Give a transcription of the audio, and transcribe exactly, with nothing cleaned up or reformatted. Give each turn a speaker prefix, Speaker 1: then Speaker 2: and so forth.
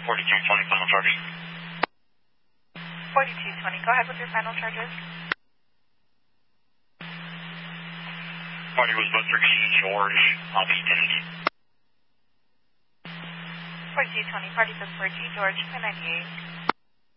Speaker 1: forty-two twenty, final charge.
Speaker 2: forty-two twenty, go ahead with your final charges.
Speaker 1: Party was Buster E. George, I'll be Kennedy.
Speaker 2: forty-two twenty, party says for G George, ten ninety-eight.